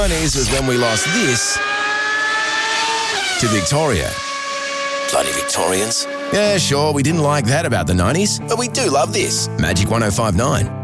90s was when we lost this to Victoria. Bloody Victorians. Yeah, sure, we didn't like that about the 90s, but we do love this. Magic 105.9.